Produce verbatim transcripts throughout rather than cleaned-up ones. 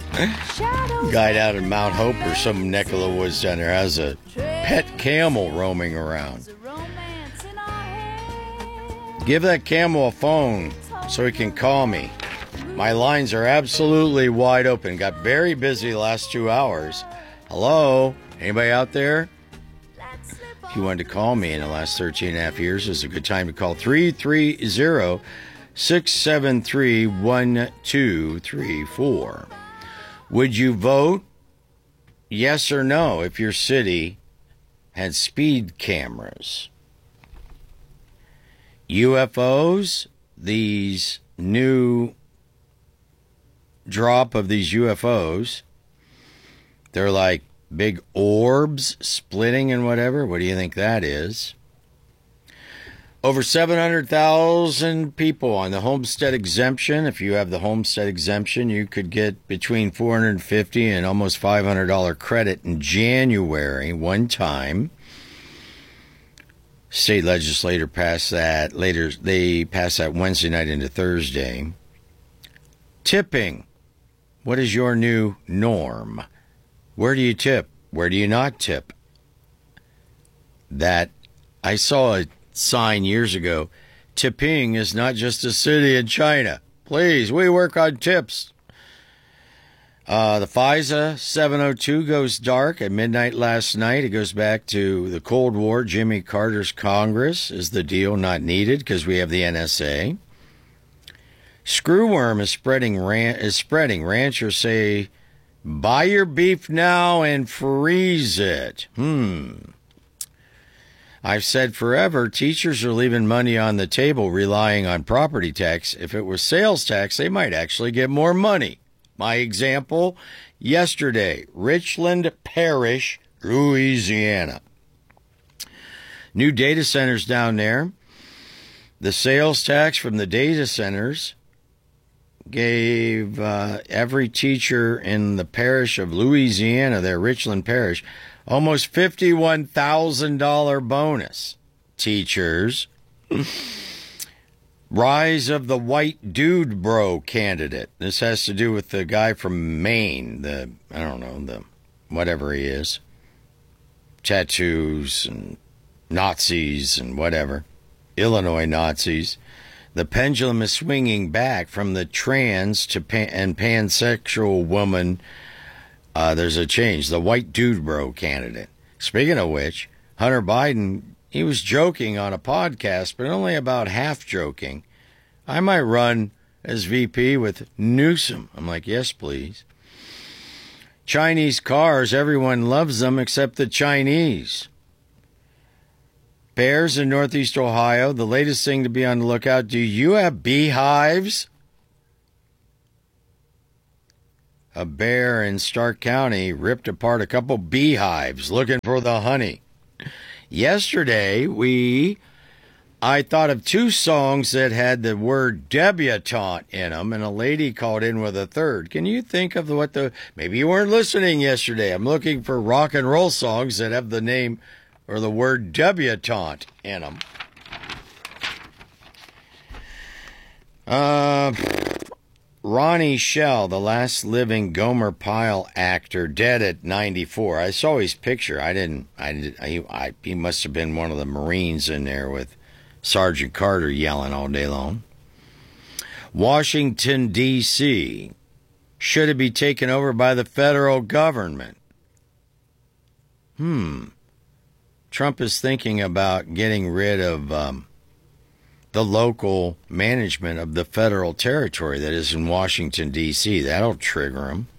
Guy down in Mount Hope or some neck of the woods down there has a pet camel roaming around. Give that camel a phone so he can call me. My lines are absolutely wide open. Got very busy the last two hours. Hello? Anybody out there? If you wanted to call me in the last thirteen and a half years, this is a good time to call three three zero, six seven three, one two three four. Would you vote yes or no if your city had speed cameras? U F Os, these new drop of these U F Os, they're like big orbs splitting and whatever. What do you think that is? Over seven hundred thousand people on the homestead exemption. If you have the homestead exemption, you could get between four hundred fifty dollars and almost five hundred dollars credit in January one time. State legislature passed that later. They passed that Wednesday night into Thursday. Tipping. What is your new norm? Where do you tip? Where do you not tip? That I saw a sign years ago. Tipping is not just a city in China. Please, we work on tips. Uh, the FISA seven oh two goes dark at midnight last night. It goes back to the Cold War. Jimmy Carter's Congress is the deal not needed because we have the N S A. Screwworm is spreading. Ran- is spreading. Ranchers say, buy your beef now and freeze it. Hmm. I've said forever, teachers are leaving money on the table relying on property tax. If it was sales tax, they might actually get more money. My example, yesterday, Richland Parish, Louisiana. New data centers down there. The sales tax from the data centers gave uh, every teacher in the parish of Louisiana, their Richland Parish, almost fifty-one thousand dollars bonus. Teachers. Rise of the white dude bro candidate. This has to do with the guy from Maine, the, I don't know, the whatever he is. Tattoos and Nazis and whatever. Illinois Nazis. The pendulum is swinging back from the trans to pan- and pansexual woman. Uh, there's a change. The white dude bro candidate. Speaking of which, Hunter Biden, he was joking on a podcast, but only about half joking. I might run as V P with Newsom. I'm like, yes, please. Chinese cars, everyone loves them except the Chinese. Bears in Northeast Ohio, the latest thing to be on the lookout. Do you have beehives? A bear in Stark County ripped apart a couple beehives looking for the honey. Yesterday, we, I thought of two songs that had the word debutante in them, and a lady called in with a third. Can you think of what the, maybe you weren't listening yesterday. I'm looking for rock and roll songs that have the name or the word debutante in them. Uh, Ronnie Shell, the last living Gomer Pyle actor, dead at ninety-four. I saw his picture. I didn't. I, did, I, I. He must have been one of the Marines in there with Sergeant Carter yelling all day long. Washington, D C Should it be taken over by the federal government? Hmm. Trump is thinking about getting rid of um, the local management of the federal territory that is in Washington, D C That'll trigger him.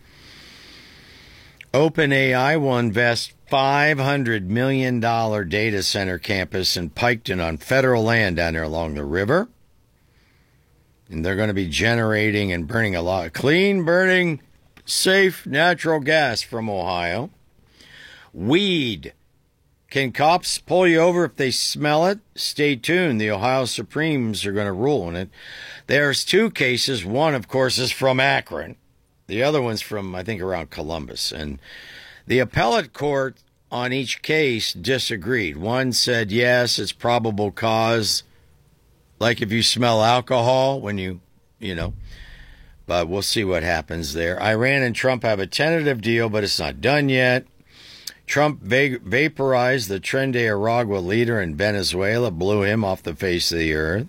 OpenAI will invest five hundred million dollars data center campus in Piketon on federal land down there along the river. And they're going to be generating and burning a lot of clean, burning, safe natural gas from Ohio. Weed. Can cops pull you over if they smell it? Stay tuned. The Ohio Supremes are going to rule on it. There's two cases. One, of course, is from Akron. The other one's from, I think, around Columbus. And the appellate court on each case disagreed. One said, yes, it's probable cause, like if you smell alcohol when you, you know. but we'll see what happens there. Iran and Trump have a tentative deal, but it's not done yet. Trump va- vaporized the Tren de Aragua leader in Venezuela, blew him off the face of the earth.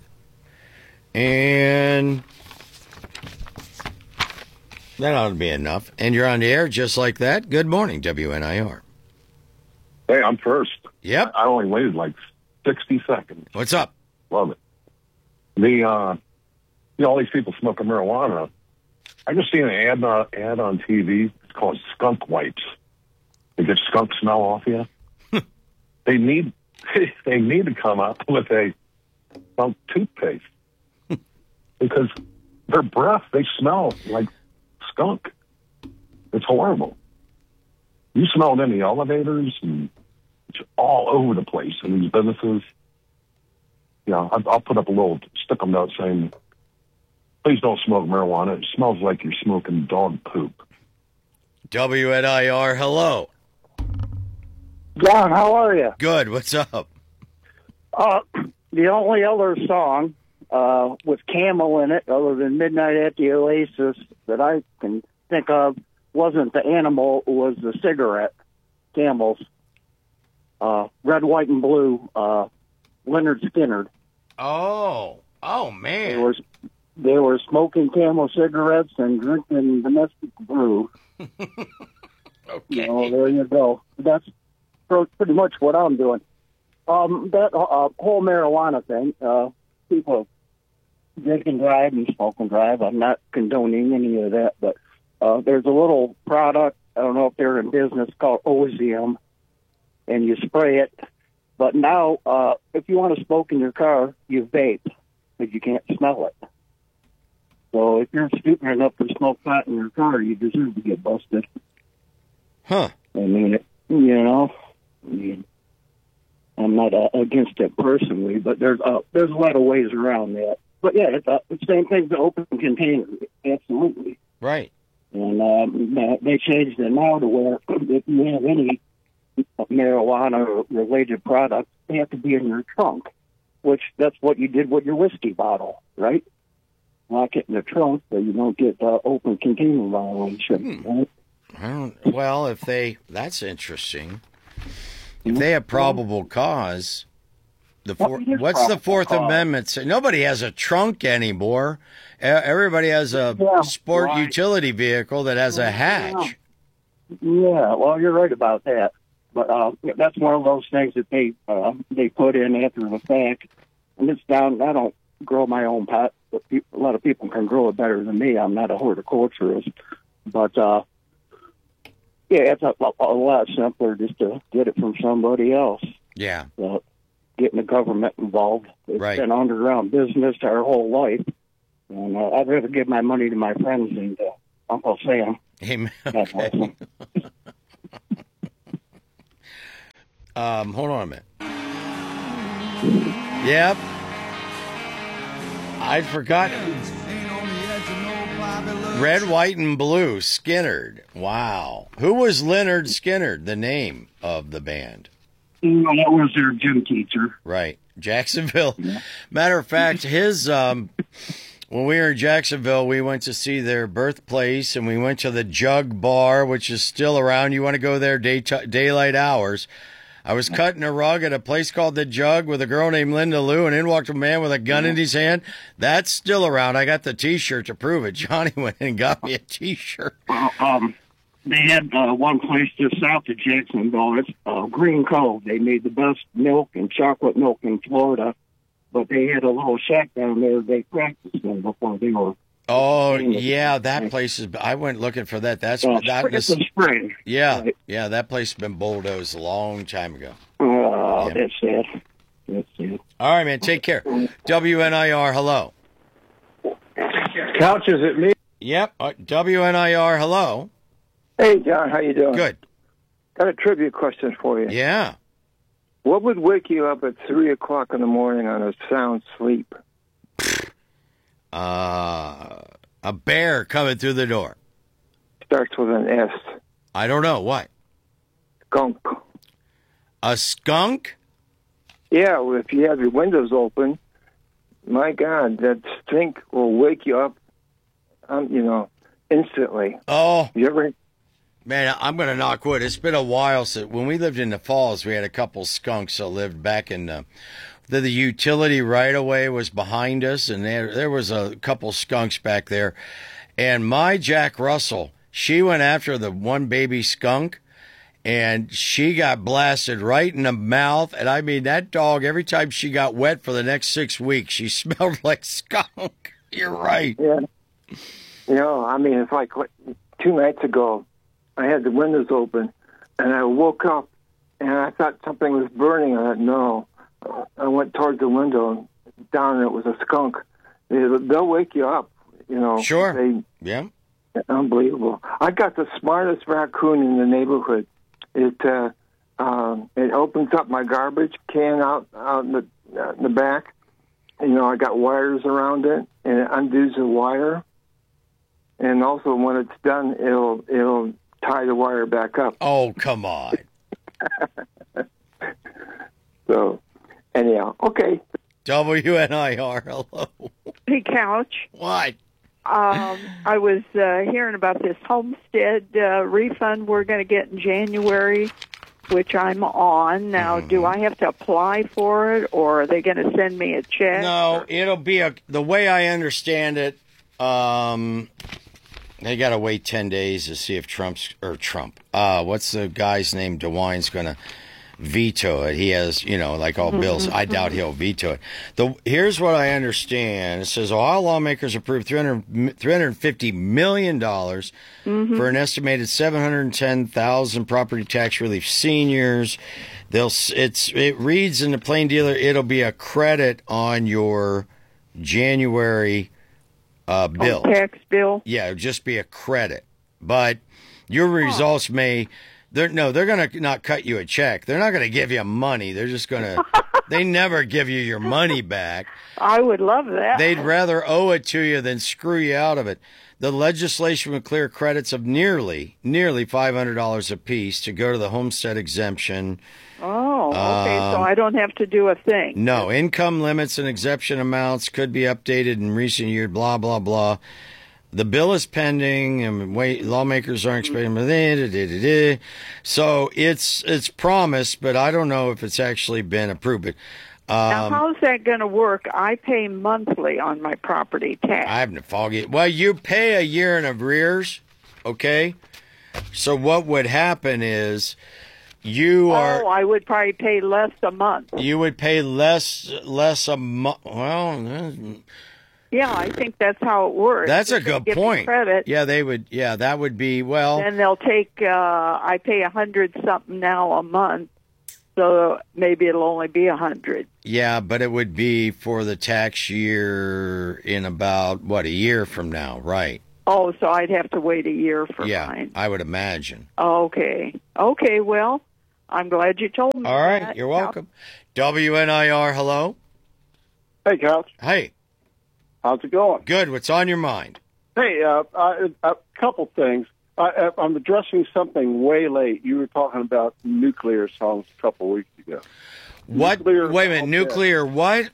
And that ought to be enough. And you're on the air just like that. Good morning, W N I R. Hey, I'm first. Yep. I only waited like sixty seconds. What's up? Love it. The, uh, you know, all these people smoking marijuana. I just seen an ad, uh, ad on T V. It's called skunk wipes. They get skunk smell off you. they need they need to come up with a skunk toothpaste because their breath, they smell like skunk. It's horrible. You smell it in the elevators and it's all over the place in these businesses. You know, I'll, I'll put up a little stick-em note saying, please don't smoke marijuana. It smells like you're smoking dog poop. W N I R, hello. John, how are you? Good, what's up? Uh, the only other song uh, with Camel in it, other than Midnight at the Oasis, that I can think of wasn't the animal, was the cigarette, Camels. Uh, Red, White, and Blue, uh, Leonard Skinner. Oh, oh, They man. were, they were smoking Camel cigarettes and drinking domestic brew. Okay. You know, there you go. That's pretty much what I'm doing. Um, that uh, whole marijuana thing, uh, people drink and drive and smoke and drive. I'm not condoning any of that, but uh, there's a little product, I don't know if they're in business, called Ozium, and you spray it. But now, uh, if you want to smoke in your car, you vape, because you can't smell it. So if you're stupid enough to smoke pot in your car, you deserve to get busted. Huh. I mean, it, you know, I mean, I'm not uh, against it personally, but there's uh, there's a lot of ways around that. But yeah, it's uh, the same thing to open container, absolutely. Right. And um, they changed it now to where if you have any marijuana-related products, they have to be in your trunk, which that's what you did with your whiskey bottle, right? Lock it in the trunk so you don't get uh, open container violation, Hmm. right? I don't, well, if they, that's interesting. If they have probable cause, the What four, is what's the probable Fourth cause? Amendment say? Nobody has a trunk anymore. E- Everybody has a Yeah, sport right. utility vehicle that has a hatch. Yeah, well, you're right about that. But uh, that's one of those things that they uh, they put in after the fact. And it's down, I don't grow my own pot, but pe- a lot of people can grow it better than me. I'm not a horticulturist. But, uh, yeah, it's a, a lot simpler just to get it from somebody else. Yeah. Uh, getting the government involved. It's Right. been underground business our whole life. And uh, I'd rather give my money to my friends than to Uncle Sam. Amen. That's Okay. awesome. Um, hold on a minute. Yep. I'd forgotten. Red, White, and Blue, Skinnerd. Wow. Who was Leonard Skinnerd, the name of the band? You know, that was their gym teacher. Right. Jacksonville. Matter of fact, his um when we were in Jacksonville, we went to see their birthplace and we went to the Jug Bar, which is still around. You want to go there day daylight hours. I was cutting a rug at a place called The Jug with a girl named Linda Lou, and in walked a man with a gun in his hand. That's still around. I got the T-shirt to prove it. Johnny went and got me a T-shirt. Uh, um, they had uh, one place just south of Jacksonville. It's uh, Green Cove. They made the best milk and chocolate milk in Florida, but they had a little shack down there they practiced in before they were. Oh, yeah, that place is. I went looking for that. That's Uh, that it's is. a spring. Yeah, Right. yeah, that place has been bulldozed a long time ago. Oh, Yeah. that's sad. That's sad. All right, man, take care. W N I R, hello. Couch, is it me? Yep, uh, W N I R, hello. Hey, John, how you doing? Good. Got a trivia question for you. Yeah. What would wake you up at three o'clock in the morning on a sound sleep? Uh, a bear coming through the door. Starts with an S. I don't know. What? Skunk. A skunk? Yeah, well, if you have your windows open, my God, that stink will wake you up um, you know, instantly. Oh, You ever? man, I'm going to knock wood. It's been a while since when we lived in the Falls, we had a couple skunks that lived back in the, the, the utility right away was behind us, and there, there was a couple skunks back there. And my Jack Russell, she went after the one baby skunk, and she got blasted right in the mouth. And I mean, that dog, every time she got wet for the next six weeks, she smelled like skunk. You're right. Yeah. You know, I mean, it's like what, two nights ago, I had the windows open, and I woke up, and I thought something was burning. I thought, no. I went towards the window, down, and it was a skunk. They, they'll wake you up, you know. Sure. They, Yeah. Unbelievable. I got the smartest raccoon in the neighborhood. It uh, um, it opens up my garbage can out, out in, the, uh, in the back. You know, I got wires around it, and it undoes the wire. And also, when it's done, it'll it'll tie the wire back up. Oh, come on. So, anyhow, okay. W N I R, hello. Hey, Couch. What? Um, I was uh, hearing about this homestead uh, refund we're going to get in January, which I'm on. Now, Mm-hmm. do I have to apply for it, or are they going to send me a check? No, it'll be a. The way I understand it, um, they got to wait ten days to see if Trump's or Trump. Uh, what's the guy's name? DeWine's going to veto it. He has, you know, like all bills. I doubt he'll veto it. The here's what I understand. It says Ohio lawmakers approved three hundred, three hundred fifty million dollars Mm-hmm. for an estimated seven hundred ten thousand property tax relief seniors. They'll. It's. It reads in the plain dealer. It'll be a credit on your January uh, bill. Tax bill? Yeah, it'll just be a credit. But your results may. They're, no, they're going to not cut you a check. They're not going to give you money. They're just going to, they never give you your money back. I would love that. They'd rather owe it to you than screw you out of it. The legislation would clear credits of nearly, nearly five hundred dollars apiece to go to the homestead exemption. Oh, okay, Um, so I don't have to do a thing. No, income limits and exemption amounts could be updated in recent years, blah, blah, blah. The bill is pending, and wait, lawmakers aren't expecting. So it's it's promised, but I don't know if it's actually been approved. But, Now, um, how's that going to work? I pay monthly on my property tax. I haven't foggy. Well, you pay a year in arrears, okay? So what would happen is you are oh, I would probably pay less a month. you would pay less less a month. Well. Yeah, I think that's how it works. That's a If they good give me point. Credit, Yeah, they would. Yeah, that would be well. and they'll take. Uh, I pay a hundred something now a month, so maybe it'll only be a hundred. Yeah, but it would be for the tax year in about what a year from now, right? Oh, so I'd have to wait a year for Yeah, mine. I would imagine. Okay. Okay. Well, I'm glad you told me. All right, that. you're welcome. W N I R, hello. Hey, Couch. Hey, How's it going? good. What's on your mind? Hey, uh, uh, a couple things. I, I'm addressing something way late. You were talking about nuclear songs a couple weeks ago. What? Nuclear Wait a minute. Valdez. Nuclear what?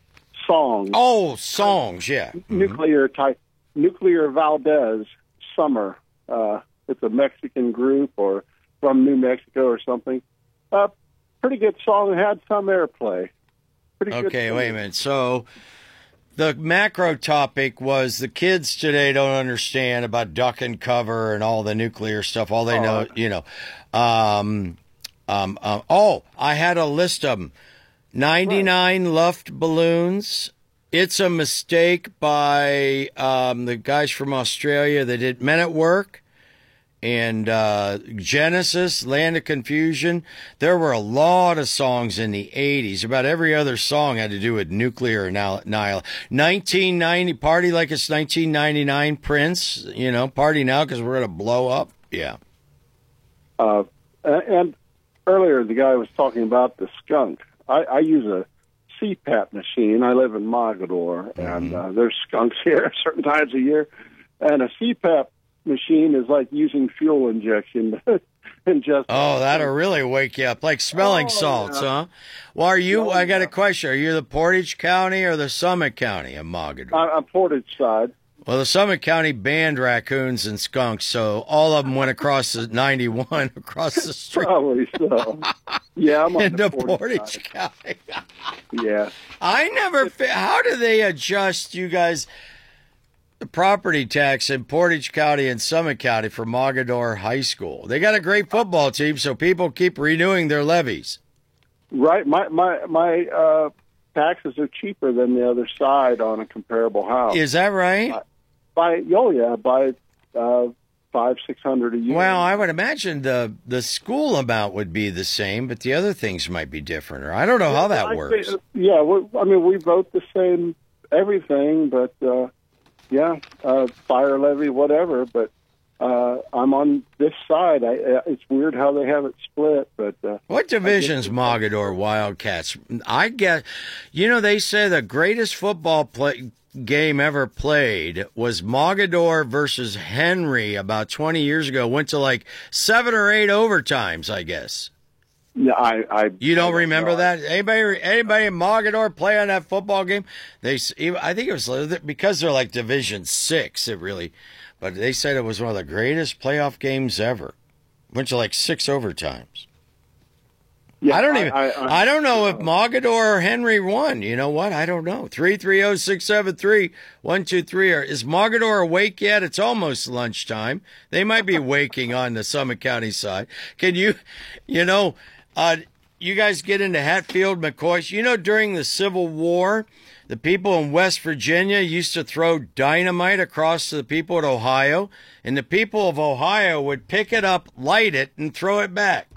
Songs. Oh, songs. Yeah. Nuclear type. Nuclear Valdez, Summer. Uh, it's a Mexican group or from New Mexico or something. Uh, pretty good song. It had some airplay. Pretty good Okay. singing. Wait a minute. So. The macro topic was the kids today don't understand about duck and cover and all the nuclear stuff. All they Oh, know, okay. you know. Um, um, um, oh, I had a list of them. ninety-nine Luft balloons. It's a mistake by um, the guys from Australia that did Men at Work. And uh, Genesis, Land of Confusion. There were a lot of songs in the eighties. About every other song had to do with nuclear annihilation. nineteen ninety, Party Like It's nineteen ninety-nine, Prince. You know, party now because we're going to blow up. Yeah. Uh, and earlier, the guy was talking about the skunk. I, I use a C PAP machine. I live in Mogador, and uh, there's skunks here certain times of year. And a C PAP machine is like using fuel injection. and just Oh, that'll really wake you up. Like smelling Oh, salts, yeah. huh? Well, are you, Oh, I got a yeah. question. Are you the Portage County or the Summit County of Mogador? I, I'm Portage side. Well, the Summit County banned raccoons and skunks, so all of them went across the ninety-one across the street. Probably so. Yeah, I'm on into the Portage County. Yeah. I never. Fi- How do they adjust, you guys, the property tax in Portage County and Summit County for Mogador High School? They got a great football team, so people keep renewing their levies. Right. My my my uh, taxes are cheaper than the other side on a comparable house. Is that right? By, by oh yeah, by uh, five six hundred a year. Well, I would imagine the the school amount would be the same, but the other things might be different. Or I don't know how that I works. Think, yeah, we, I mean we vote the same everything, but uh, yeah, uh, fire levy, whatever. But uh, I'm on this side. I, uh, it's weird how they have it split, but uh, What division's Mogador Wildcats? I get, you know, they say the greatest football play, game ever played was Mogador versus Henry about twenty years ago. Went to like seven or eight overtimes, I guess. yeah, I, I You don't I remember know. that? Anybody, anybody in Mogador play on that football game? They, I think it was because they're like Division Six. It really, but they said it was one of the greatest playoff games ever. Went to like six overtimes. Yeah, I don't even. I, I, I, I don't know if Mogador or Henry won. You know what? I don't know. Three three zero six seven three one two three. Is Mogador awake yet? It's almost lunchtime. They might be waking on the Summit County side. Can you, you know, uh, you guys get into Hatfield, McCoy? You know, during the Civil War, the people in West Virginia used to throw dynamite across to the people of Ohio, and the people of Ohio would pick it up, light it, and throw it back.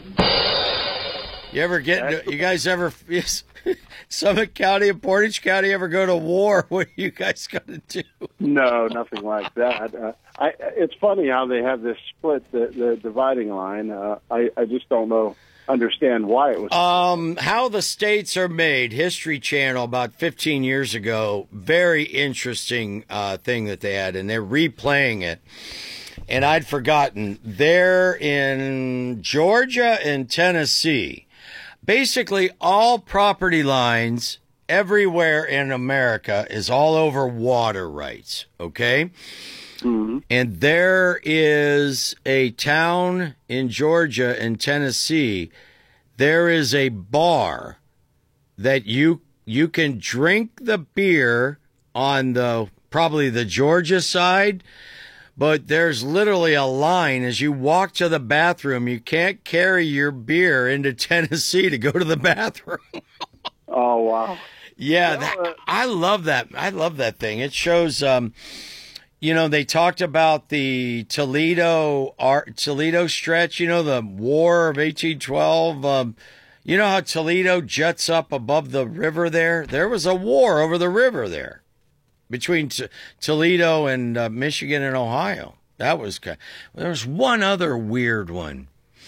You ever get into, you guys ever, Summit County and Portage County ever go to war? What are you guys going to do? No, nothing like that. Uh, I, it's funny how they have this split, the, the dividing line. Uh, I, I just don't know, understand why it was. Um, how the states are made. History Channel about fifteen years ago. Very interesting uh, thing that they had, and they're replaying it. And I'd forgotten. They're in Georgia and Tennessee. Basically, all property lines everywhere in America is all over water rights, okay? Mm-hmm. And there is a town in Georgia and Tennessee. There is a bar that you you can drink the beer on the probably the Georgia side, but there's literally a line as you walk to the bathroom. You can't carry your beer into Tennessee to go to the bathroom. Oh, wow. Yeah, Well, that, uh, I love that. I love that thing. It shows, um, you know, they talked about the Toledo art, Toledo stretch, you know, the War of eighteen twelve. Um, you know how Toledo juts up above the river there? There was a war over the river there. Between T- Toledo and uh, Michigan and Ohio. That was kind of, there was one other weird one.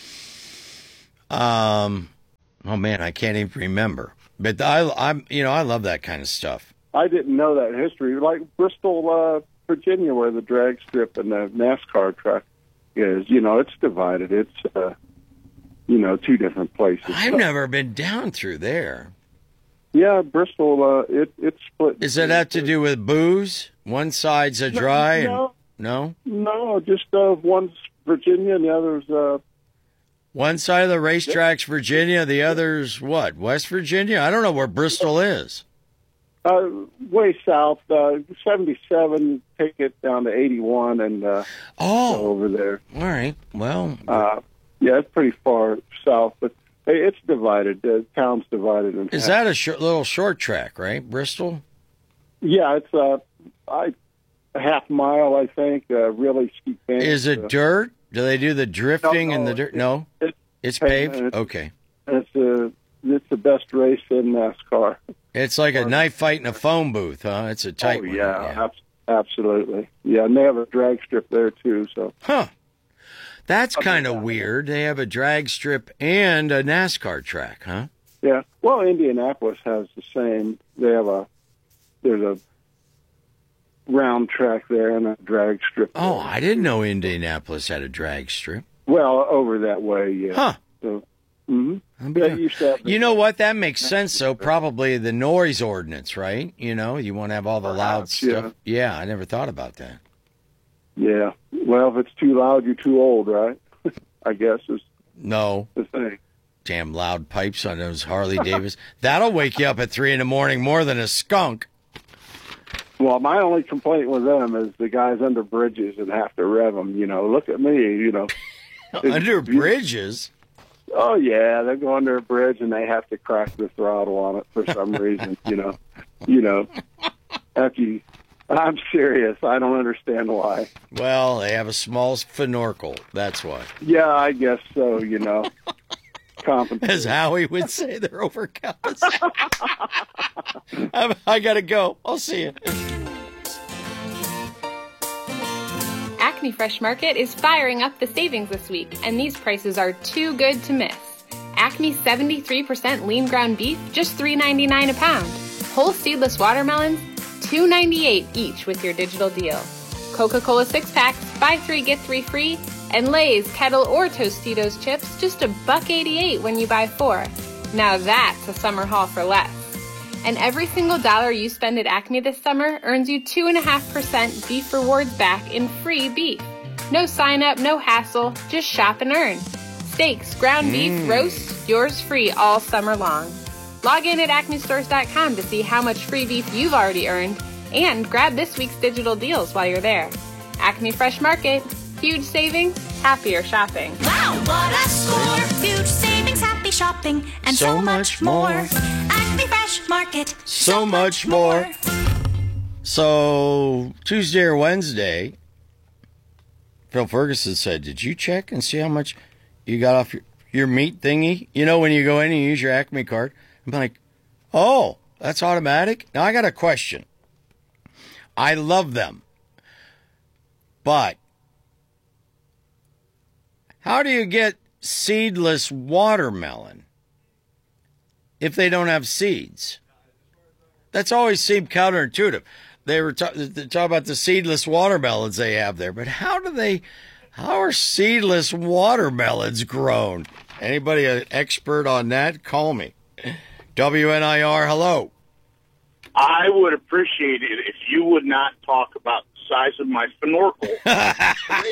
Um, oh man, I can't even remember. But I, I'm, you know, I love that kind of stuff. I didn't know that history. Like Bristol, uh, Virginia, where the drag strip and the NASCAR track is, you know, it's divided. It's, uh, you know, two different places. I've never been down through there. Yeah, Bristol, uh, it it's split. Does it have to do with booze? One side's a dry, No, and no. no, just uh, one's Virginia and the other's uh, One side of the racetrack's Virginia, the other's what? West Virginia? I don't know where Bristol is. uh, way south. Uh, seventy-seven, take it down to eighty-one, and uh, Oh, over there. all right. Well, Uh, yeah, it's pretty far south, but hey, it's divided. The town's divided. In is half. that a short, little short track, right? Bristol? Yeah, it's uh, I, a half mile, I think. Uh, really steep bank. Is it Uh, dirt? Do they do the drifting No, and no, the dirt? it- No, it- it's paved, paved. it's- Okay, It's uh it's the best race in NASCAR. it's like a knife fight in a phone booth, huh? It's a tight oh one. yeah, Ab- absolutely. Yeah, and they have a drag strip there too. So Huh. That's kind of weird. They have a drag strip and a NASCAR track, huh? yeah. Well, Indianapolis has the same. They have a there's a round track there and a drag strip. Oh, there. I didn't know Indianapolis had a drag strip. Well, over that way, yeah. Huh. So, hmm Yeah, you used to have You know what? That makes sense. So probably the noise ordinance, right? You know, you want to have all the loud Perhaps, stuff. Yeah, I never thought about that. Yeah. Well, if it's too loud, you're too old, right? I guess is No. the thing. Damn loud pipes on those Harley Davidson. That'll wake you up at three in the morning more than a skunk. Well, my only complaint with them is the guys under bridges and have to rev them. You know, look at me. You know, Under bridges? oh yeah, they go under a bridge and they have to crack the throttle on it for some reason. You know, you know. After you, I'm serious. I don't understand why. Well, they have a small fenorkel. That's why. Yeah, I guess so. You know, compensate. As Howie would say, they're overcompensating. I'm, I gotta go. I'll see you. Acme Fresh Market is firing up the savings this week, and these prices are too good to miss. Acme seventy-three percent lean ground beef, just three ninety-nine a pound. Whole seedless watermelons, two ninety-eight each with your digital deal. Coca-Cola six packs, buy three get three free, and Lay's Kettle or Tostitos chips, just a buck eighty-eight when you buy four. Now that's a summer haul for less. And every single dollar you spend at Acme this summer earns you two point five percent beef rewards back in free beef. No sign up, no hassle, just shop and earn. Steaks, ground beef, Mm. roast, yours free all summer long. Log in at acme stores dot com to see how much free beef you've already earned and grab this week's digital deals while you're there. Acme Fresh Market, huge savings, happier shopping. Wow, what a score! Huge savings, happy shopping, and So so, much much more. more. Acme Fresh Market. So much more. So Tuesday or Wednesday, Phil Ferguson said, did you check and see how much you got off your, your meat thingy? You know, when you go in and you use your Acme card. I'm like, oh, that's automatic? Now I got a question. I love them. But how do you get seedless watermelon if they don't have seeds? That's always seemed counterintuitive. They were ta- they talk about the seedless watermelons they have there, but how do they? How are seedless watermelons grown? Anybody an expert on that? Call me. W N I R. Hello. I would appreciate it if you would not talk about the size of my fenorkel.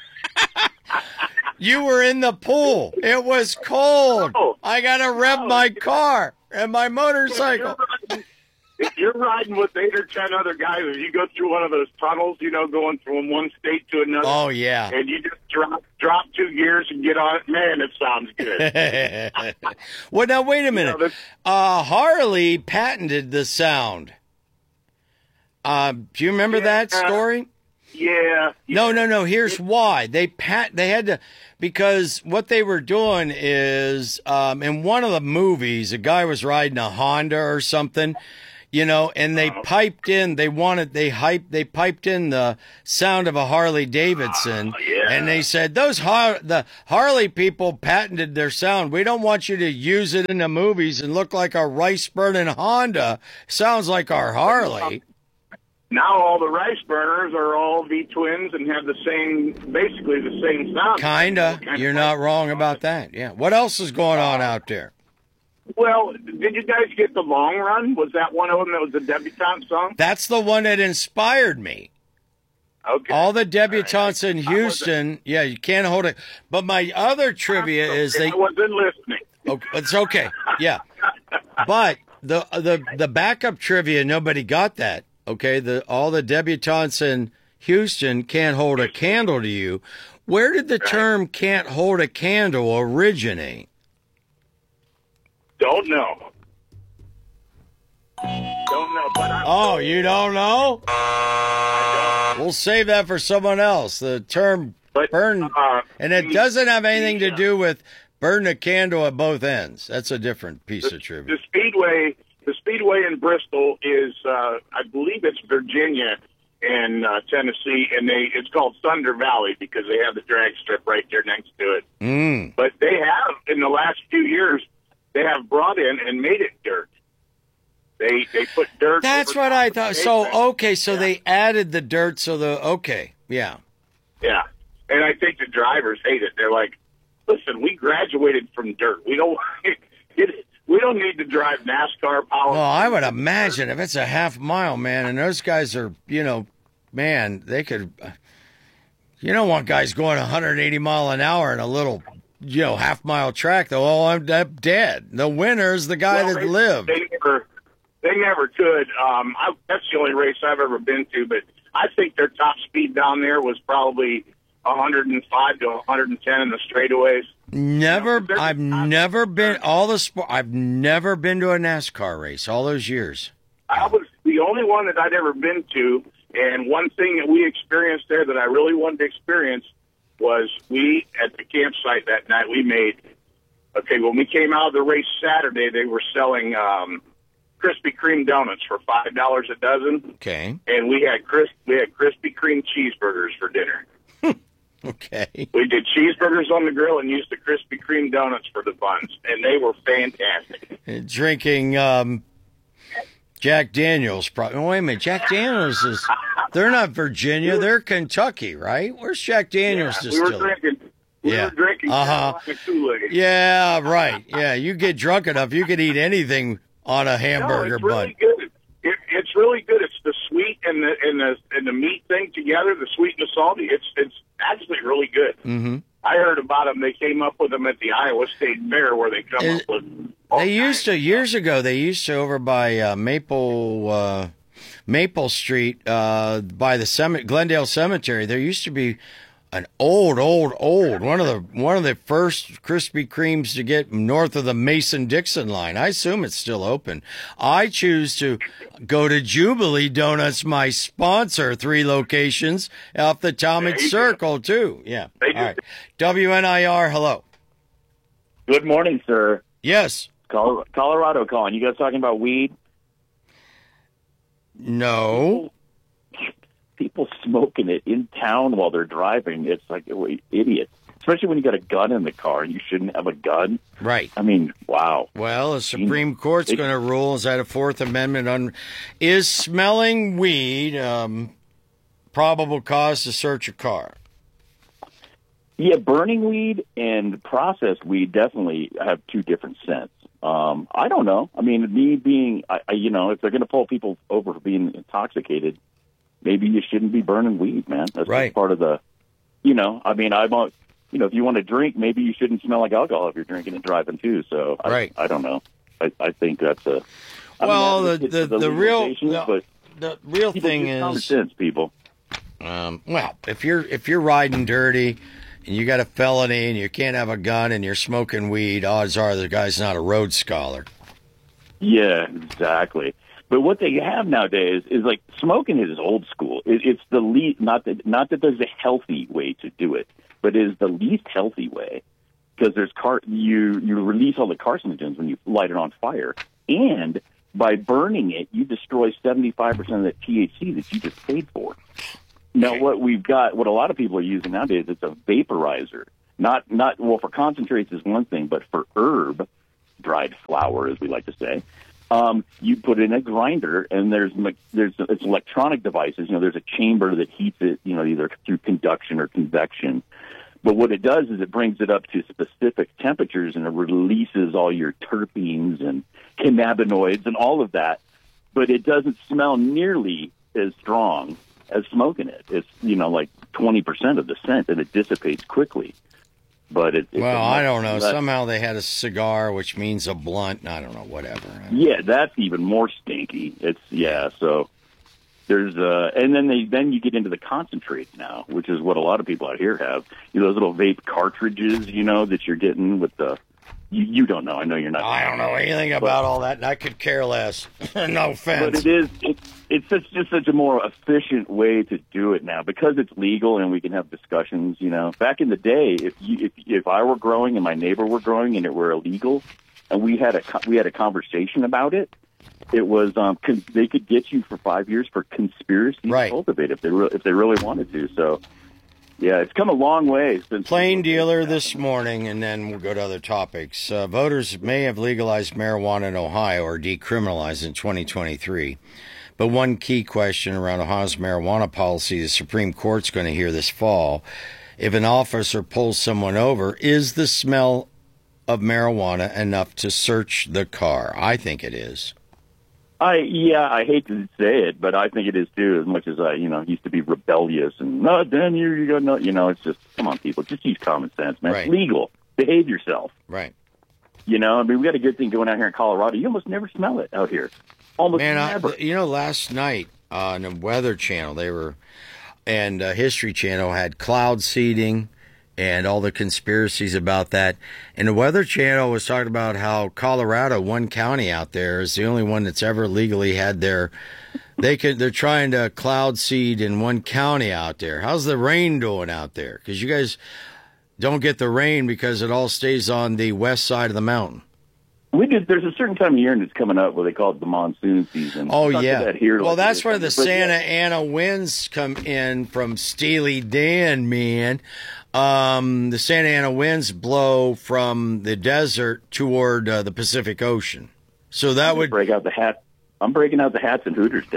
You were in the pool. It was cold. No. I got to rev No. my car and my motorcycle. If you're, riding, if you're riding with eight or ten other guys, and you go through one of those tunnels, you know, going from one state to another, Oh, yeah. and you just drop drop two gears and get on it, man, it sounds good. Well, now, wait a minute. You know, this- Uh, Harley patented the sound. Uh, do you remember that Yeah. story? yeah. No, no, no. Here's why. They pat. They had to, because what they were doing is, um, in one of the movies, a guy was riding a Honda or something, you know, and they piped in. They wanted. They hyped. They piped in the sound of a Harley Davidson, yeah. and they said those Har- the Harley people patented their sound. We don't want you to use it in the movies and look like a rice burning Honda. Sounds like our Harley. Now all the rice burners are all V-twins and have the same, basically the same sound. Kinda. Kind of You're like- not wrong about that. Yeah. What else is going on out there? Well, did you guys get The Long Run? Was that one of them that was a debutante song? That's the one that inspired me. Okay. All the debutantes in I wasn't- Houston. Yeah, you can't hold it. But my other trivia is they. I wasn't listening. Oh, it's okay. Yeah. But the the the backup trivia, nobody got that. Okay, the all the debutantes in Houston can't hold a candle to you. Where did the term "can't hold a candle" originate? Don't know. Don't know. But I, Oh, you don't know? I don't. We'll save that for someone else. The term But, burn, uh, and it doesn't have anything to yeah. do with burn a candle at both ends. That's a different piece of trivia. The Speedway, the Speedway in Bristol is, uh, I believe it's Virginia and uh, Tennessee, and they it's called Thunder Valley because they have the drag strip right there next to it. Mm. But they have, in the last few years, they have brought in and made it dirt. They they put dirt. That's over what top I of the thought. So, pavement. okay, so Yeah. they added the dirt, so the, okay, yeah. Yeah, and I think the drivers hate it. They're like, listen, we graduated from dirt. We don't it, we don't need to drive NASCAR power. Well, I would imagine if it's a half mile, man, and those guys are, you know, man, they could. You don't want guys going one hundred eighty mile an hour in a little, you know, half mile track. Though, oh, I'm, I'm dead. The winner's the guy well, that they, lived. They never, they never could. Um, I, that's the only race I've ever been to, but I think their top speed down there was probably one hundred five to one hundred ten in the straightaways. Never, you know, I've never been all the sport. I've never been to a NASCAR race all those years. I was the only one that I'd ever been to, and one thing that we experienced there that I really wanted to experience was we at the campsite that night we made. Okay, when we came out of the race Saturday, they were selling um, Krispy Kreme donuts for five dollars a dozen. Okay, and we had crisp, we had Krispy Kreme cheeseburgers for dinner. Okay. We did cheeseburgers on the grill and used the Krispy Kreme donuts for the buns, and they were fantastic. And drinking um, Jack Daniels. Probably. Wait a minute, Jack Daniels is. They're not Virginia. They're Kentucky, right? Where's Jack Daniels yeah, distillery? We were drinking. We yeah. were drinking uh-huh. Kool-Aid. Yeah, right. Yeah, you get drunk enough, you could eat anything on a hamburger no, it's bun. Really good. It, it's really good. It's the sweet and the and the and the meat thing together, the sweet and the salty. It's it's actually really good. Mm-hmm. I heard about them. They came up with them at the Iowa State Fair, where they come Is, up with. They used to years ago. They used to over by uh, Maple uh, Maple Street uh, by the Cem- Glendale Cemetery. There used to be an old, old, old one of the one of the first Krispy Kremes to get north of the Mason-Dixon line. I assume it's still open. I choose to go to Jubilee Donuts, my sponsor, three locations off the Talmadge Circle too. Yeah. All right. W N I R. Hello. Good morning, sir. Yes. Col- Colorado calling. You guys talking about weed? No. People smoking it in town while they're driving. It's like, wait, idiots. Especially when you got a gun in the car and you shouldn't have a gun. Right. I mean, wow. Well, the Supreme Court's going to rule. Is that a Fourth Amendment? On is smelling weed um, probable cause to search a car? Yeah, burning weed and processed weed definitely have two different scents. Um, I don't know. I mean, me being, I, I, you know, if they're going to pull people over for being intoxicated, maybe you shouldn't be burning weed, man. That's right. Just part of the, you know, I mean, I want, you know, if you want to drink, maybe you shouldn't smell like alcohol if you're drinking and driving too. So I, right. I don't know. I, I think that's a, I well, mean, the, the, the, the real, the, but the real thing is common is, sense, people. Um, well, if you're, if you're riding dirty and you got a felony and you can't have a gun and you're smoking weed, odds are the guy's not a Rhodes Scholar. Yeah, exactly. But what they have nowadays is like smoking is old school. It, it's the least, not that not that there's a healthy way to do it, but it is the least healthy way because there's car you you release all the carcinogens when you light it on fire, and by burning it, you destroy seventy-five percent of the T H C that you just paid for. Now, what we've got, what a lot of people are using nowadays, it's a vaporizer. Not not well for concentrates is one thing, but for herb, dried flower, as we like to say. Um, you put it in a grinder, and there's there's it's electronic devices. You know, there's a chamber that heats it. You know, either through conduction or convection. But what it does is it brings it up to specific temperatures, and it releases all your terpenes and cannabinoids and all of that. But it doesn't smell nearly as strong as smoking it. It's you know like twenty percent of the scent, and it dissipates quickly. But it, well, I don't know. Less. Somehow they had a cigar, which means a blunt. I don't know, whatever. Yeah, that's even more stinky. It's yeah. So there's uh, and then they then you get into the concentrates now, which is what a lot of people out here have. You know, those little vape cartridges, you know, that you're getting with the. You, you don't know. I know you're not. I don't know anything but, about all that, and I could care less. No offense. But it is. It, it's such, just such a more efficient way to do it now because it's legal and we can have discussions. You know, back in the day, if you, if if I were growing and my neighbor were growing and it were illegal, and we had a we had a conversation about it, it was um con- they could get you for five years for conspiracy right. to cultivate if they re- if they really wanted to. So. Yeah, it's come a long way since Plain Dealer this morning, and then we'll go to other topics. Uh, voters may have legalized marijuana in Ohio or decriminalized in twenty twenty-three. But one key question around Ohio's marijuana policy the Supreme Court's going to hear this fall if an officer pulls someone over, is the smell of marijuana enough to search the car? I think it is. I yeah, I hate to say it, but I think it is too. As much as I, you know, used to be rebellious and no, then you you got no, you know, it's just come on, people, just use common sense, man. Right. It's legal. Behave yourself. Right. You know, I mean, we got a good thing going out here in Colorado. You almost never smell it out here. Almost Man, never. I, you know, last night uh, on the Weather Channel, they were, and uh, History Channel had cloud seeding and all the conspiracies about that. And the Weather Channel was talking about how Colorado, one county out there, is the only one that's ever legally had their, they could, they're trying to cloud seed in one county out there. How's the rain doing out there? Because you guys don't get the rain because it all stays on the west side of the mountain. We did. There's a certain time of year that's coming up where they call it the monsoon season. Oh, Talk yeah. That here well, like that's this. where the But Santa yeah. Ana winds come in from Steely Dan, man. Um, the Santa Ana winds blow from the desert toward uh, the Pacific Ocean. So that I'm would break out the hat. I'm breaking out the hats and Hooters.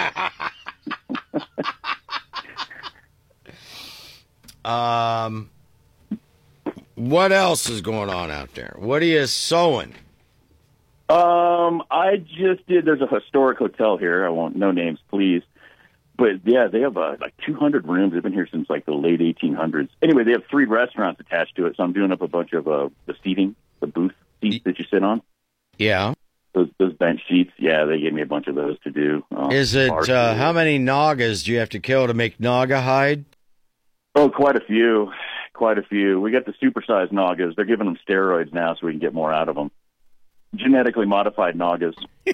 um, what else is going on out there? What are you sewing? Um, I just did. There's a historic hotel here. I won't. No names, please. But yeah, they have uh, like two hundred rooms. They've been here since like the late eighteen hundreds. Anyway, they have three restaurants attached to it. So I'm doing up a bunch of uh, the seating, the booth seats that you sit on. Yeah. Those those bench seats. Yeah, they gave me a bunch of those to do. Um, Is it bar uh, food. how many Nagas do you have to kill to make Naga hide? Oh, quite a few. Quite a few. We got the supersized Nagas. They're giving them steroids now so we can get more out of them. Genetically modified Nagas.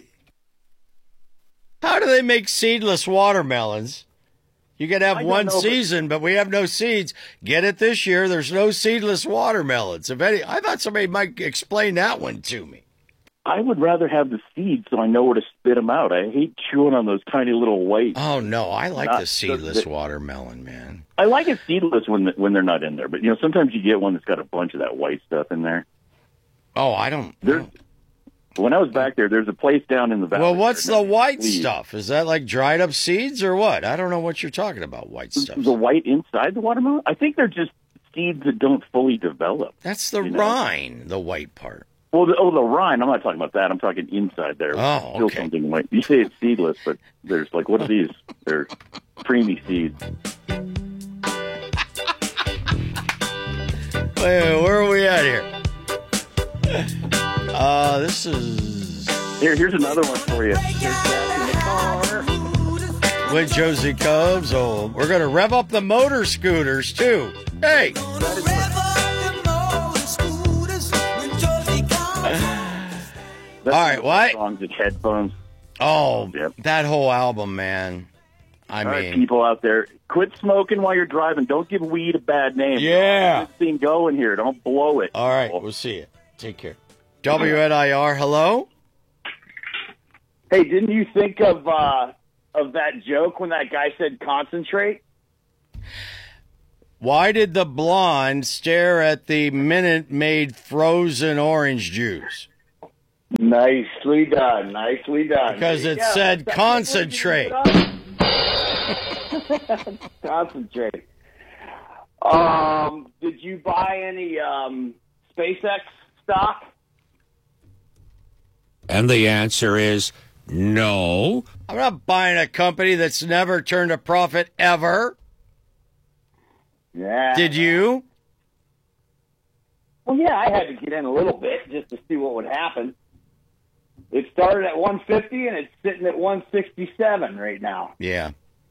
How do they make seedless watermelons? You could have I don't one know, but- season, but we have no seeds. Get it this year. There's no seedless watermelons. If any, I thought somebody might explain that one to me. I would rather have the seeds so I know where to spit them out. I hate chewing on those tiny little white. Oh no, I like Not the seedless the- watermelon, man. I like it seedless when when they're not in there, but you know sometimes you get one that's got a bunch of that white stuff in there. Oh, I don't. There's, when I was back there, there's a place down in the valley. Well, what's there, the white Please. stuff? Is that like dried up seeds or what? I don't know what you're talking about. White stuff. The white inside the watermelon? I think they're just seeds that don't fully develop. That's the you know? rind, the white part. Well, the, oh, the rind. I'm not talking about that. I'm talking inside there. Oh, Still okay. something white. You say it's seedless, but there's like, what are these? They're creamy seeds. Wait, where are we at here? Uh, this is Here, here's another one for you. There's gas in the car. with Josie Cubs. Oh, we're gonna rev up the motor scooters too. Hey, That's All right, what? Songs and headphones. oh, Yep. that whole album, man. I All right, mean, people out there, quit smoking while you're driving. Don't give weed a bad name. Yeah. Get this thing going here. Don't blow it. all right, we'll see you. Take care. W N I R, hello. Hey, didn't you think of uh, of that joke when that guy said concentrate? Why did the blonde stare at the Minute Maid frozen orange juice? Nicely done. Nicely done. Because it Yeah, said that's- concentrate. Concentrate. Um, did you buy any um, SpaceX stock? And the answer is no. I'm not buying a company that's never turned a profit ever. Yeah. Did you? Well, yeah, I had to get in a little bit just to see what would happen. It started at one fifty and it's sitting at one sixty-seven right now. Yeah.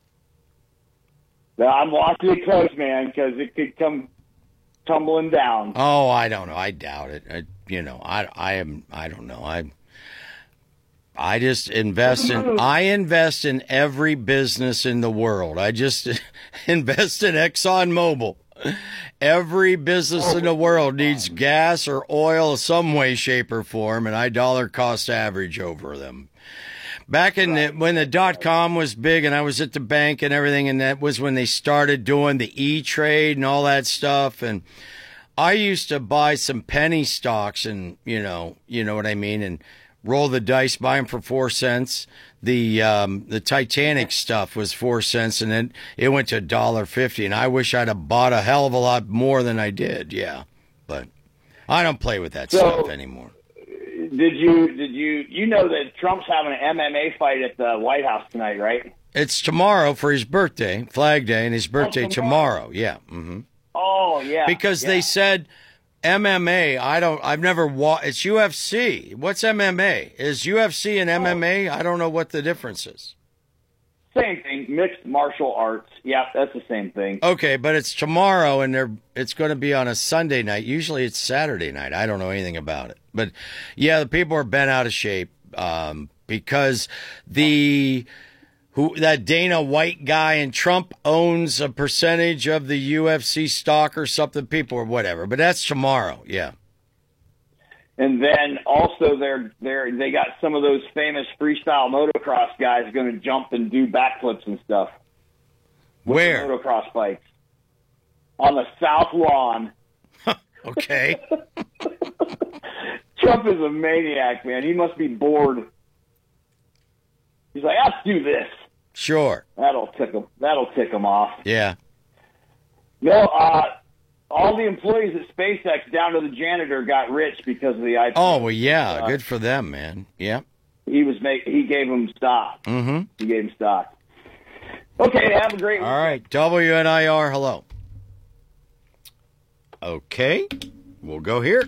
Now, I'm watching it close, man, because it could come tumbling down. Oh, I don't know. I doubt it. I, you know, I, I am. I don't know. I, I just invest in. I invest in every business in the world. I just invest in ExxonMobil. Every business in the world needs gas or oil, some way, shape, or form, and I dollar cost average over them. Back in the, when the dot com was big and I was at the bank and everything, and that was when they started doing the E-Trade and all that stuff. And I used to buy some penny stocks and, you know, you know what I mean, and roll the dice, buy them for four cents. The um, the Titanic stuff was four cents, and then it went to a dollar fifty. And I wish I'd have bought a hell of a lot more than I did. Yeah, but I don't play with that So- stuff anymore. Did you did you you know that Trump's having an M M A fight at the White House tonight, right? It's tomorrow for his birthday, Flag Day, and his birthday Oh, tomorrow. tomorrow. Yeah. Mm-hmm. Oh yeah. Because yeah. they said M M A. I don't. I've never watched. It's U F C. What's M M A? Is U F C and M M A? I don't know what the difference is. Same thing, mixed martial arts. Yeah, that's the same thing. Okay, but it's tomorrow, and they're. It's going to be on a Sunday night. Usually, it's Saturday night. I don't know anything about it, but yeah, the people are bent out of shape um, because the. Who that Dana White guy and Trump owns a percentage of the U F C stock or something, people or whatever. But that's tomorrow, yeah. And then also they're they're they got some of those famous freestyle motocross guys going to jump and do backflips and stuff. with Where? the motocross bikes on the south lawn. Okay. Trump is a maniac, man. He must be bored. He's like, let's do this. Sure. That'll tick him. That'll tick him off. Yeah. No, uh, all the employees at SpaceX, down to the janitor, got rich because of the I P O. Oh well, yeah. Uh, Good for them, man. Yeah. He was make, He gave them stock. Mm-hmm. He gave them stock. Okay, have a great. All right, W N I R. Hello. Okay, we'll go here.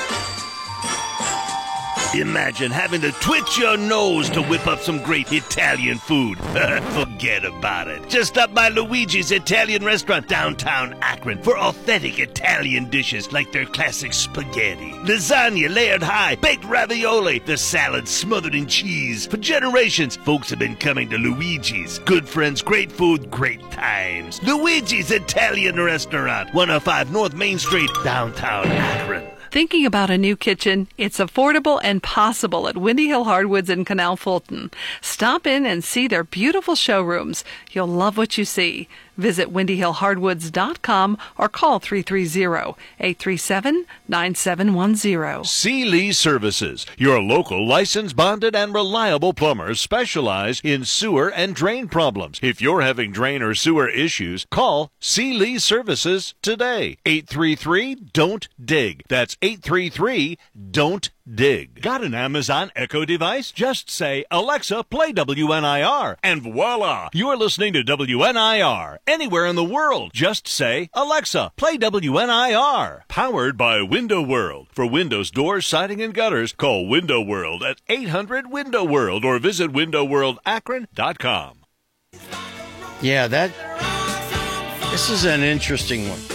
Imagine having to twitch your nose to whip up some great Italian food. Forget about it. Just stop by Luigi's Italian Restaurant downtown Akron for authentic Italian dishes like their classic spaghetti, lasagna layered high, baked ravioli, the salad smothered in cheese. For generations, folks have been coming to Luigi's. Good friends, great food, great times. Luigi's Italian Restaurant, one oh five North Main Street, downtown Akron. Thinking about a new kitchen? It's affordable and possible at Windy Hill Hardwoods in Canal Fulton. Stop in and see their beautiful showrooms. You'll love what you see. Visit windy hill hardwoods dot com or call three three zero, eight three seven, nine seven one zero. Sealy Services, your local licensed, bonded, and reliable plumbers specialize in sewer and drain problems. If you're having drain or sewer issues, call Sealy Services today. eight three three, don't dig. That's eight three three, don't dig. Got an Amazon Echo device? Just say, Alexa, play W N I R, and voila, you're listening to W N I R. Anywhere in the world, just say, Alexa, play W N I R. Powered by Window World. For windows, doors, siding, and gutters, call Window World at eight hundred window world or visit window world akron dot com. Yeah, that. This is an interesting one.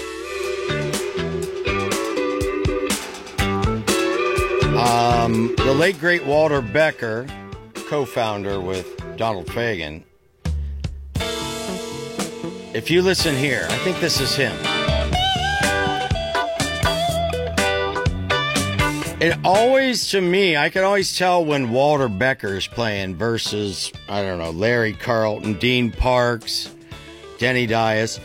Um, the late great Walter Becker, co-founder with Donald Fagen. If you listen here, I think this is him. It always, to me, I can always tell when Walter Becker is playing versus, I don't know, Larry Carlton, Dean Parks, Denny Dias.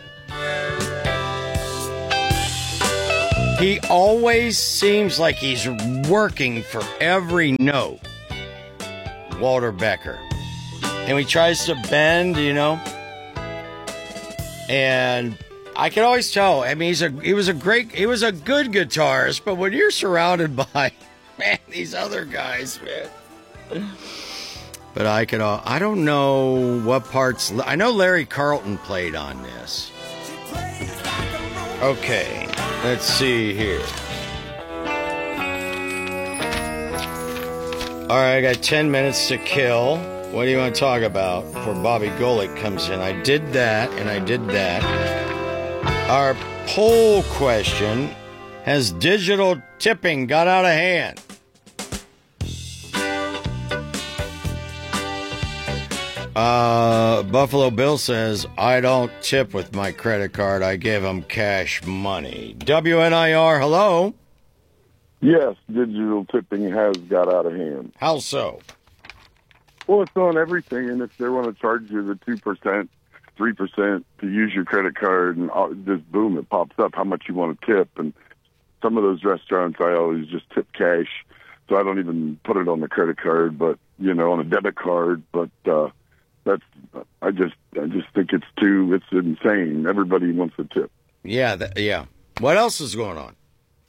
He always seems like he's working for every note, Walter Becker. And he tries to bend, you know. And I can always tell. I mean, he's a he was a great he was a good guitarist, but when you're surrounded by man these other guys, man. But I could uh, I don't know what parts. I know Larry Carlton played on this. Okay, let's see here. All right, I got ten minutes to kill. What do you want to talk about before Bobby Golick comes in? I did that, and I did that. Our poll question, has digital tipping got out of hand? Uh, Buffalo Bill says, I don't tip with my credit card. I give them cash money. W N I R, hello? Yes, digital tipping has got out of hand. How so? Well, it's on everything, and if they want to charge you the two percent, three percent to use your credit card, and just boom, it pops up how much you want to tip. And some of those restaurants, I always just tip cash. so I don't even put it on the credit card, but you know, on a debit card. But uh, that's I just I just think it's too it's insane. Everybody wants a tip. Yeah, that, yeah. What else is going on?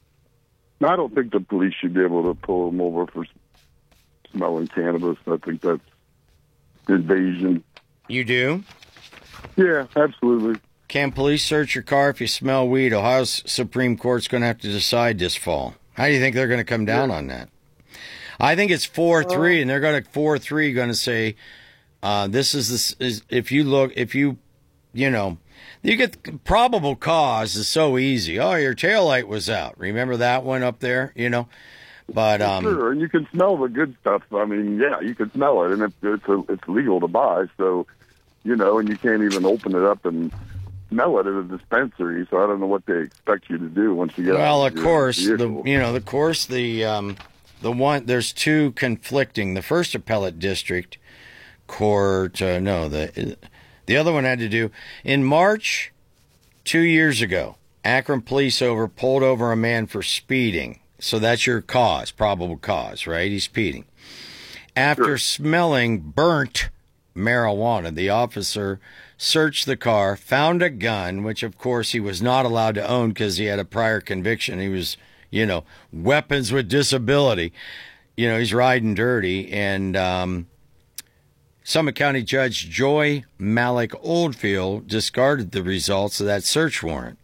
I don't think the police should be able to pull them over for smelling cannabis. I think that's invasion. You do? Yeah, absolutely. Can police search your car if you smell weed? Ohio's Supreme Court's going to have to decide this fall. How do you think they're going to come down yeah. on that? I think it's four three, uh, and they're going to four three going to say, uh, this is this is if you look if you you know you get probable cause is so easy. Oh, your taillight was out. Remember that one up there? You know, but um, sure, and you can smell the good stuff. I mean, yeah, you can smell it, and it's it's, a, it's legal to buy. So, you know, and you can't even open it up and smell it at a dispensary. So I don't know what they expect you to do once you get. Well, out of course, the you know, of course, the um, the one there's two conflicting. The first appellate district court, uh, no, the the other one had to do in March two years ago. Akron police over pulled over a man for speeding. So that's your cause, probable cause, right? He's speeding. After sure. smelling burnt marijuana, the officer searched the car, found a gun, which of course he was not allowed to own because he had a prior conviction. He was, you know, weapons with disability. You know, he's riding dirty. And um, Summit County Judge Joy Malik Oldfield discarded the results of that search warrant.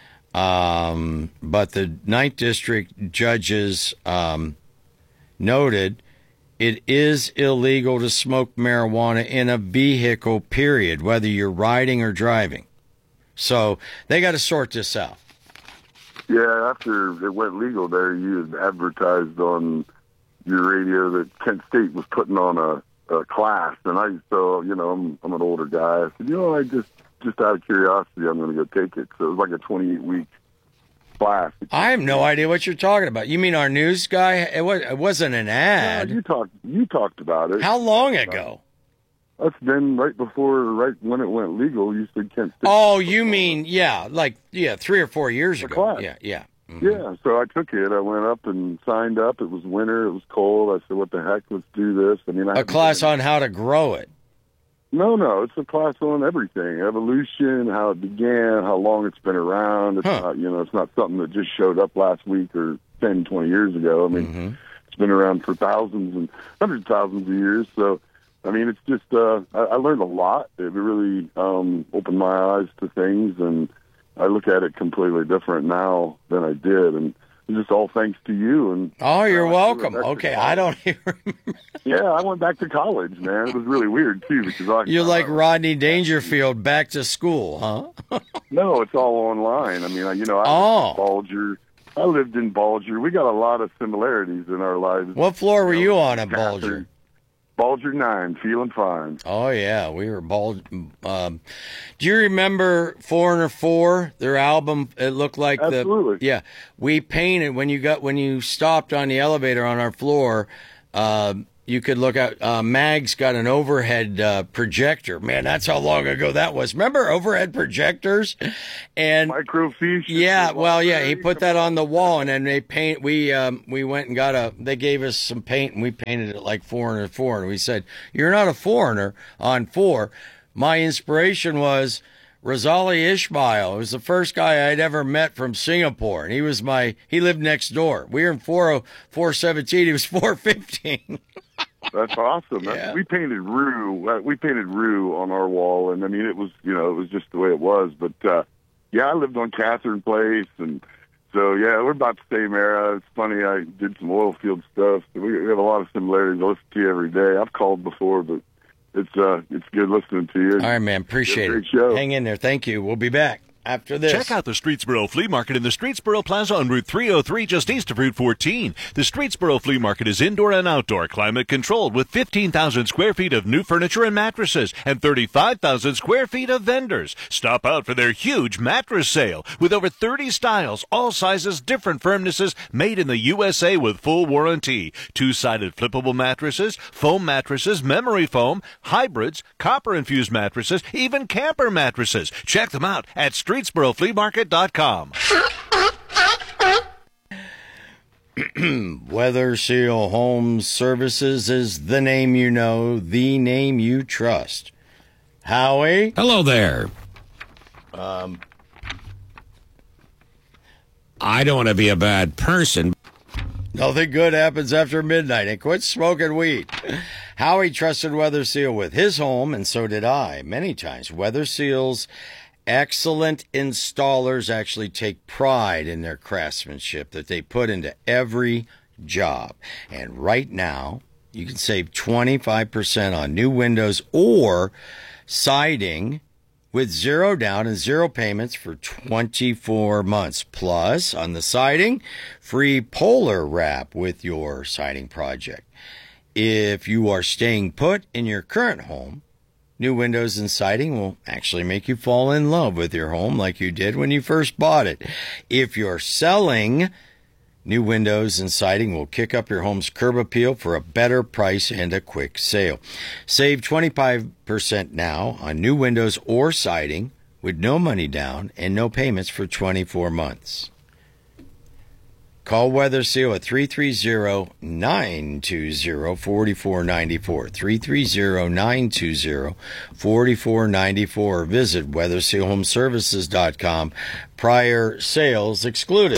Um, but the Ninth District judges um, noted it is illegal to smoke marijuana in a vehicle, period, whether you're riding or driving. So they got to sort this out. Yeah, after it went legal there, you had advertised on your radio that Kent State was putting on a, a class. And I, so, you know, I'm, I'm an older guy. I said, you know, I just, just out of curiosity, I'm going to go take it. So it was like a twenty-eight week class. I have no idea what you're talking about. You mean our news guy? It, was, it wasn't an ad. Yeah, you talked, you talked about it. How long ago? That's been right before, right when it went legal. You said Kent State. Oh, you mean, yeah, like, yeah, three or four years a ago. Class. Yeah, yeah. Mm-hmm. Yeah, so I took it. I went up and signed up. It was winter. It was cold. I said, what the heck, let's do this. I mean, I A class on how to grow it. No, no, it's a class on everything. Evolution, how it began, how long it's been around. It's huh. not, you know, it's not something that just showed up last week or ten, twenty years ago. I mean, mm-hmm. it's been around for thousands and hundreds of thousands of years. So, I mean, it's just, uh, I, I learned a lot. It really um, opened my eyes to things, and I look at it completely different now than I did. And it's just all thanks to you. And oh, you're uh, welcome. Okay, I don't even remember. Yeah, I went back to college, man. It was really weird, too, because I... You're like Rodney Dangerfield back to school, huh? No, it's all online. I mean, you know, I oh. lived in Balger. I lived in Balger. We got a lot of similarities in our lives. What floor were you, you know, on at Balger? Balger nine, feeling fine. Oh, yeah, we were Balger. Um, do you remember Foreigner four, their album? It looked like Absolutely. the... Yeah, we painted, when you got when you stopped on the elevator on our floor, uh, you could look out. Uh, Mag's got an overhead uh, projector. Man, that's how long ago that was. Remember overhead projectors? And microfiche. Yeah, well, yeah, he put that on the wall, and then they paint. We um, we went and got a. They gave us some paint, and we painted it like Foreigner four. And we said, "You're not a foreigner on four." My inspiration was Razali Ismail. It was the first guy I'd ever met from Singapore, and he was my. He lived next door. We were in four seventeen. He was four fifteen. That's awesome. Yeah. We painted Rue. We painted Rue on our wall, and I mean, it was, you know, it was just the way it was. But uh, yeah, I lived on Catherine Place, and so yeah, we're about the same era. It's funny, I did some oil field stuff. We, we have a lot of similarities. I listen to you every day. I've called before, but it's uh, it's good listening to you. All right, man. Appreciate great it. Show. Hang in there. Thank you. We'll be back after this. Check out the Streetsboro Flea Market in the Streetsboro Plaza on Route three oh three, just east of Route fourteen. The Streetsboro Flea Market is indoor and outdoor, climate controlled, with fifteen thousand square feet of new furniture and mattresses and thirty-five thousand square feet of vendors. Stop out for their huge mattress sale with over thirty styles, all sizes, different firmnesses, made in the U S A with full warranty. Two-sided flippable mattresses, foam mattresses, memory foam, hybrids, copper-infused mattresses, even camper mattresses. Check them out at Streetsboro Flea Market dot com. Weather Seal Home Services is the name you know, the name you trust. Howie? Hello there. Um, I don't want to be a bad person. Nothing good happens after midnight, and quit smoking weed. Howie trusted Weather Seal with his home, and so did I, many times. Weather Seal's excellent installers actually take pride in their craftsmanship that they put into every job. And right now, you can save twenty-five percent on new windows or siding with zero down and zero payments for twenty-four months. Plus, on the siding, free Polar Wrap with your siding project. If you are staying put in your current home, new windows and siding will actually make you fall in love with your home like you did when you first bought it. If you're selling, new windows and siding will kick up your home's curb appeal for a better price and a quick sale. Save twenty-five percent now on new windows or siding with no money down and no payments for twenty-four months. Call Weather Seal at three three zero, nine two zero, four four nine four, three three zero, nine two zero, four four nine four, or visit weather seal home services dot com. Prior sales excluded.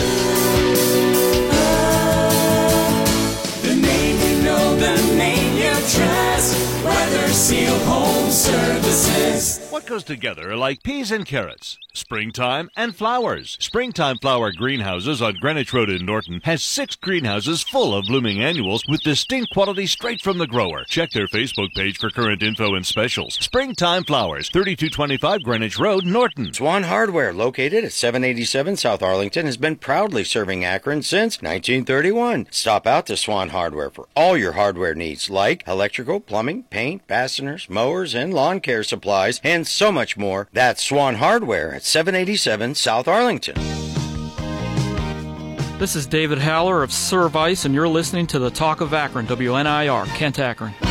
The name you know, the name you trust, Weather Seal Home Services. What goes together like peas and carrots? Springtime and flowers. Springtime Flower Greenhouses on Greenwich Road in Norton has six greenhouses full of blooming annuals with distinct quality straight from the grower. Check their Facebook page for current info and specials. Springtime Flowers, thirty-two twenty-five Greenwich Road, Norton. Swan Hardware, located at seven eighty-seven South Arlington, has been proudly serving Akron since nineteen thirty-one. Stop out to Swan Hardware for all your hardware needs like electrical, plumbing, paint, fasteners, mowers, and lawn care supplies, and so much more. That's Swan Hardware at seven eighty-seven South Arlington. This is David Haller of Service, and you're listening to the Talk of Akron, W N I R, Kent, Akron.